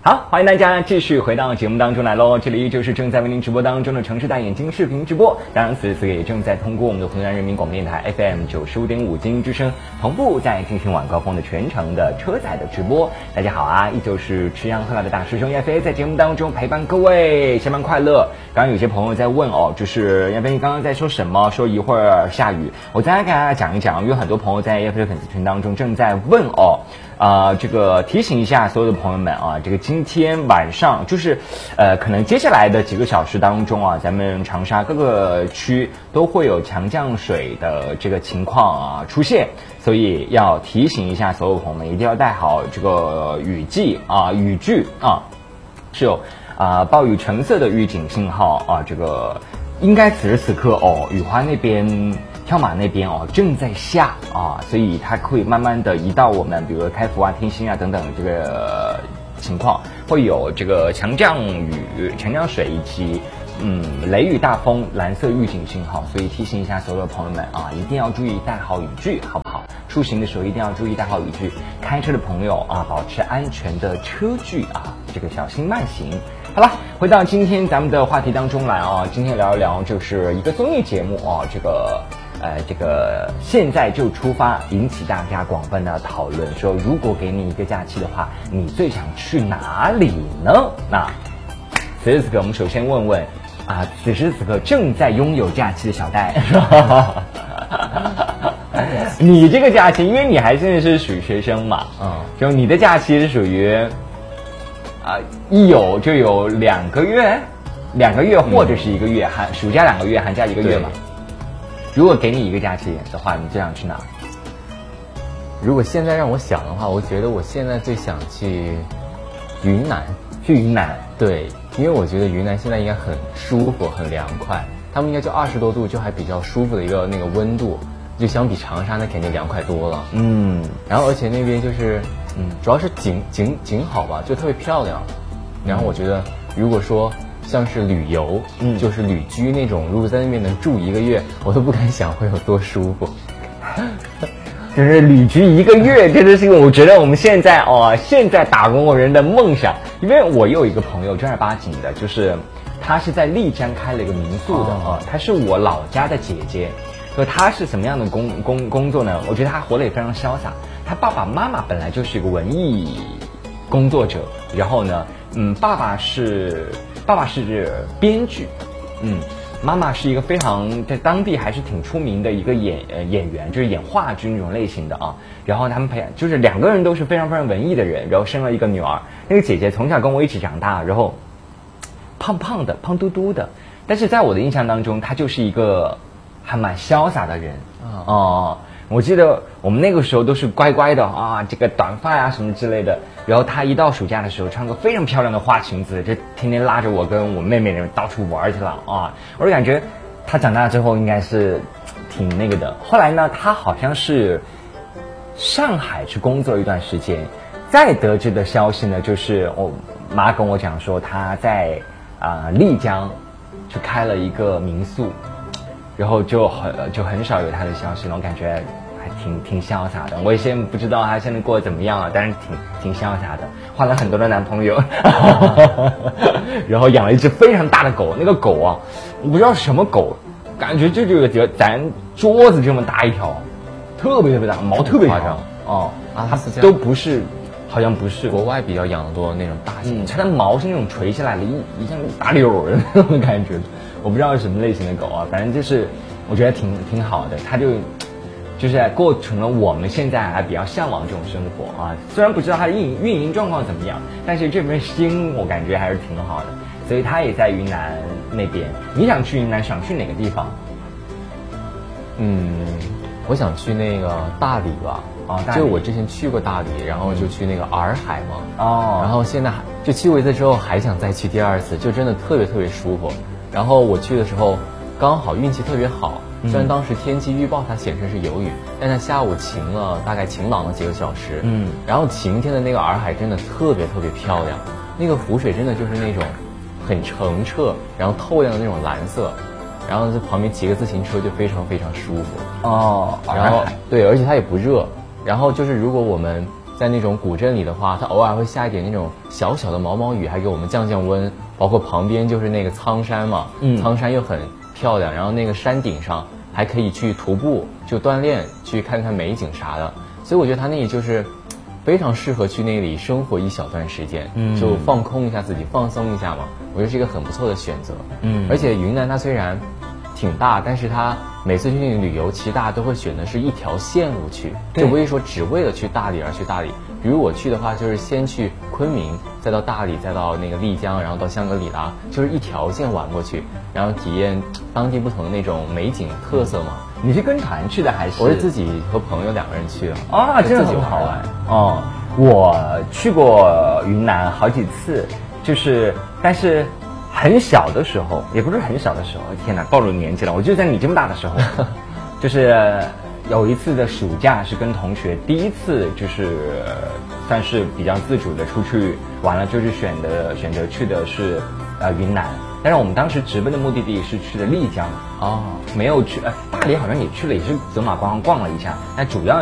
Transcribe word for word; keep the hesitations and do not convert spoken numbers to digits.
好，欢迎大家继续回到节目当中来喽！这里依旧是正在为您直播当中的城市大眼睛视频直播，当然此时此刻也正在通过我们的湖南人民广播电台 F M 九十五点五金之声同步在进行晚高峰的全程的车载的直播。大家好啊，依旧是吃香喝辣的大师兄亚飞在节目当中陪伴各位，下班快乐。刚刚有些朋友在问哦，就是亚飞你刚刚在说什么？说一会儿下雨，我再来给大家讲一讲，有很多朋友在亚飞的粉丝群当中正在问哦。呃，这个提醒一下所有的朋友们啊，这个今天晚上就是，呃，可能接下来的几个小时当中啊，咱们长沙各个区都会有强降水的这个情况啊出现，所以要提醒一下所有朋友们，一定要带好这个雨具啊，雨具啊，是有啊暴雨橙色的预警信号啊，这个应该此时此刻哦，雨花那边。跳马那边哦正在下啊，所以它会慢慢的移到我们，比如开福啊、天星啊等等这个情况，会有这个强降雨、强降水以及嗯雷雨大风蓝色预警信号，所以提醒一下所有的朋友们啊，一定要注意带好雨具，好不好？出行的时候一定要注意带好雨具，开车的朋友啊，保持安全的车距啊，这个小心慢行。好了，回到今天咱们的话题当中来啊，今天聊一聊就是一个综艺节目啊，这个。呃，这个现在就出发，引起大家广泛的讨论。说如果给你一个假期的话，你最想去哪里呢？那此时此刻，我们首先问问啊，此时此刻正在拥有假期的小戴，你这个假期，因为你还现在是属于学生嘛，嗯，就你的假期是属于啊，一有就有两个月，两个月或者是一个月，寒、嗯、暑假两个月，寒假一个月嘛。如果给你一个假期的话，你最想去哪？ 如果现在让我想的话，我觉得我现在最想去云南。 去云南？ 对，因为我觉得云南现在应该很舒服、很凉快。他们应该就二十多度，就还比较舒服的一个那个温度，就相比长沙那肯定凉快多了。嗯，然后而且那边就是，嗯，主要是景景景好吧，就特别漂亮。然后我觉得，如果说。像是旅游，嗯，就是旅居那种，如果在那边能住一个月，我都不敢想会有多舒服。 就是旅居一个月，真的是我觉得我们现在哦，现在打工人的梦想。因为我有一个朋友正儿八经的，就是他是在丽江开了一个民宿的啊、哦，他是我老家的姐姐。说他是什么样的工工工作呢？我觉得他活得也非常潇洒。他爸爸妈妈本来就是一个文艺工作者，然后呢，嗯，爸爸是。爸爸是编剧，嗯，妈妈是一个非常在当地还是挺出名的一个演呃演员，就是演话剧那种类型的啊。然后他们培养，就是两个人都是非常非常文艺的人，然后生了一个女儿。那个姐姐从小跟我一起长大，然后胖胖的、胖嘟嘟的，但是在我的印象当中，她就是一个还蛮潇洒的人啊。哦我记得我们那个时候都是乖乖的啊，这个短发啊什么之类的。然后她一到暑假的时候，穿个非常漂亮的花裙子，就天天拉着我跟我妹妹人到处玩去了啊！我就感觉她长大之后应该是挺那个的。后来呢，她好像是上海去工作一段时间，再得知的消息呢，就是我妈跟我讲说她在啊、呃、丽江去开了一个民宿。然后就很就很少有他的消息了，我感觉还挺挺潇洒的。我也现在不知道他现在过得怎么样了，但是挺挺潇洒的，换了很多的男朋友，然后养了一只非常大的狗。那个狗啊，我不知道是什么狗，感觉就这个咱桌子这么大一条，特别特别大，毛特别长哦啊，它都不是，好像不是国外比较养的多那种大型， 嗯，它的毛是那种垂下来的，一一像大柳儿的那种感觉。我不知道是什么类型的狗啊，反正就是我觉得挺挺好的，它就就是过成了我们现在还比较向往这种生活啊。虽然不知道它的运运营状况怎么样，但是这份心我感觉还是挺好的。所以它也在云南那边。你想去云南，想去哪个地方？ 嗯，我想去那个大理吧。 哦， 就我之前去过大理，然后就去那个洱海嘛。 哦， 然后现在就去过一次之后，还想再去第二次，就真的特别特别舒服。然后我去的时候刚好运气特别好，虽然当时天气预报它显示是有雨，但它下午晴了，大概晴朗了几个小时。嗯，然后晴天的那个洱海真的特别特别漂亮，那个湖水真的就是那种很澄澈，然后透亮的那种蓝色，然后在旁边骑个自行车就非常非常舒服。 哦， 然后对，而且它也不热。然后就是如果我们在那种古镇里的话，它偶尔会下一点那种小小的毛毛雨，还给我们降降温。包括旁边就是那个苍山嘛，嗯，苍山又很漂亮，然后那个山顶上还可以去徒步，就锻炼，去看看美景啥的。所以我觉得它那里就是非常适合去那里生活一小段时间，嗯，就放空一下自己，放松一下嘛。我觉得是一个很不错的选择，嗯。而且云南它虽然挺大，但是它每次去那里旅游，其实大家都会选的是一条线路去，就不会说只为了去大理而去大理。比如我去的话，就是先去昆明，再到大理，再到那个丽江，然后到香格里拉，就是一条线玩过去，然后体验当地不同的那种美景特色嘛。 你是跟团去的还是？ 我是自己和朋友两个人去的。 啊，真的很好玩哦。我去过云南好几次，就是但是很小的时候，也不是很小的时候，天哪，暴露年纪了。我就在你这么大的时候，就是有一次的暑假是跟同学第一次，就是算是比较自主的出去玩了，就是选的选择去的是呃云南。但是我们当时直奔的目的地是去的丽江哦，没有去呃大理，好像也去了，也是走马观花逛了一下，但主要